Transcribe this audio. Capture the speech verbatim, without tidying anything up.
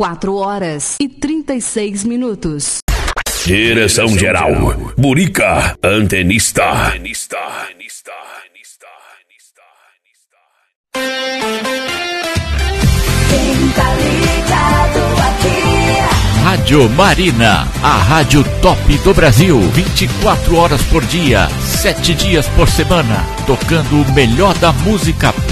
quatro horas e trinta e seis minutos. Direção geral, Burica, antenista. antenista. Quem tá ligado aqui? Rádio Marina, a rádio top do Brasil, vinte e quatro horas por dia, sete dias por semana, tocando o melhor da música pop